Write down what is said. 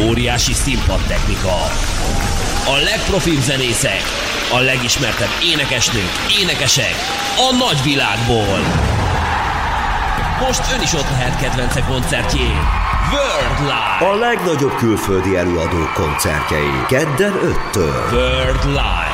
Óriási színpadtechnika, a legprofibb zenészek, a legismertebb énekesnők, énekesek a nagyvilágból. Most ön is ott lehet kedvence koncertjén. World Live. A legnagyobb külföldi előadók koncertjei. Kedden 5-től. World Live.